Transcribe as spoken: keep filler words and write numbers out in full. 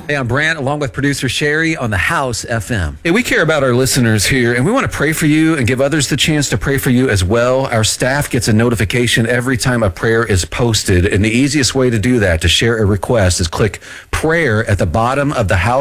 Hey, I'm Brant, along with producer Sherry on the House F M. Hey, we care about our listeners here, and we want to pray for you and give others the chance to pray for you as well. Our staff gets a notification every time a prayer is posted, and the easiest way to do that, to share a request, is click prayer at the bottom of the House